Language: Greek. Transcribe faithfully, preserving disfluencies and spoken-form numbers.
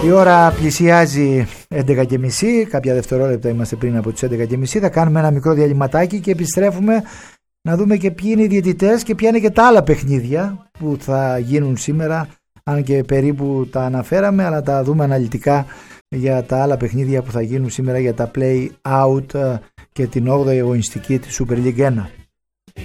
Η ώρα πλησιάζει έντεκα και μισή, κάποια δευτερόλεπτα είμαστε πριν από τις έντεκα και μισή. Θα κάνουμε ένα μικρό διαλυματάκι και επιστρέφουμε να δούμε και ποιοι είναι οι διαιτητές και ποια είναι και τα άλλα παιχνίδια που θα γίνουν σήμερα, αν και περίπου τα αναφέραμε, αλλά τα δούμε αναλυτικά για τα άλλα παιχνίδια που θα γίνουν σήμερα για τα play out και την όγδοη αγωνιστική της Super League ένα.